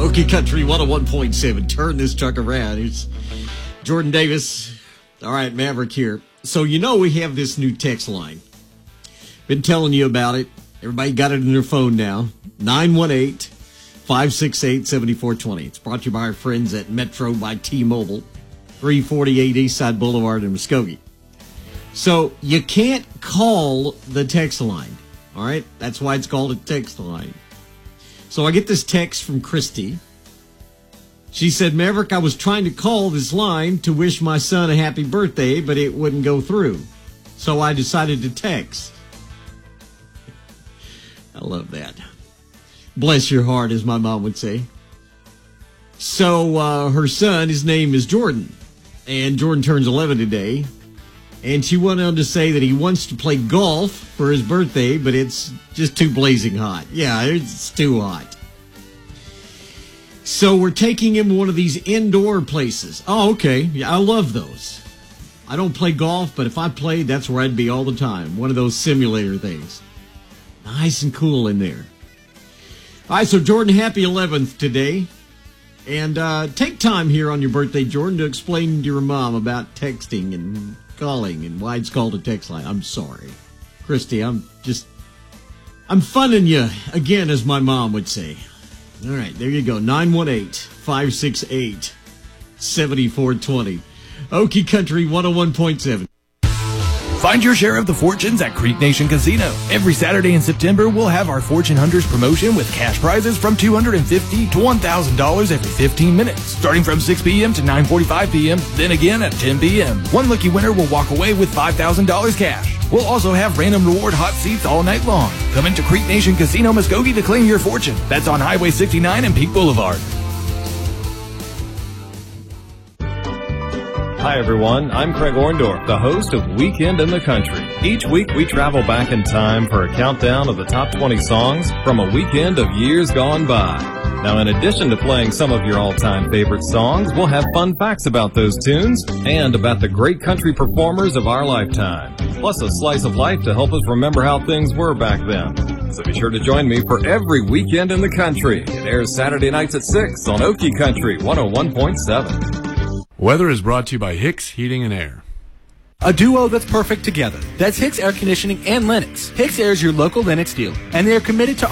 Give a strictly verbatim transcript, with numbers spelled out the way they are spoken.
Okie Country one oh one point seven. Turn this truck around. It's Jordan Davis. All right, Maverick here. So you know we have this new text line. Been telling you about it. Everybody got it in their phone now. nine one eight, five six eight, seven four two zero. It's brought to you by our friends at Metro by T-Mobile, three forty-eight Eastside Boulevard in Muskogee. So you can't call the text line. All right? That's why it's called a text line. So I get this text from Christy. She said, Maverick, I was trying to call this line to wish my son a happy birthday, but it wouldn't go through. So I decided to text. I love that. Bless your heart, as my mom would say. So uh, her son, his name is Jordan. And Jordan turns eleven today. And she went on to say that he wants to play golf for his birthday, but it's just too blazing hot. Yeah, it's too hot. So we're taking him to one of these indoor places. Oh, okay. Yeah, I love those. I don't play golf, but if I played, that's where I'd be all the time. One of those simulator things. Nice and cool in there. All right, so Jordan, happy eleventh today. And uh, take time here on your birthday, Jordan, to explain to your mom about texting and calling and why it's called a text line. I'm sorry. Christy, I'm just, I'm funning you again, as my mom would say. All right, there you go. nine one eight, five six eight, seven four two zero. Okie Country one oh one point seven. Find your share of the fortunes at Creek Nation Casino. Every Saturday in September, we'll have our Fortune Hunters promotion with cash prizes from two hundred fifty dollars to one thousand dollars every fifteen minutes, starting from six p.m. to nine forty-five p.m., then again at ten p.m. One lucky winner will walk away with five thousand dollars cash. We'll also have random reward hot seats all night long. Come into Creek Nation Casino Muskogee to claim your fortune. That's on Highway sixty-nine and Peak Boulevard. Hi everyone, I'm Craig Orndorff, the host of Weekend in the Country. Each week we travel back in time for a countdown of the top twenty songs from a weekend of years gone by. Now, in addition to playing some of your all-time favorite songs, we'll have fun facts about those tunes and about the great country performers of our lifetime, plus a slice of life to help us remember how things were back then. So be sure to join me for every Weekend in the Country. It airs Saturday nights at six on Okie Country one oh one point seven. Weather is brought to you by Hicks Heating and Air. A duo that's perfect together. That's Hicks Air Conditioning and Lennox. Hicks Air is your local Lennox dealer, and they are committed to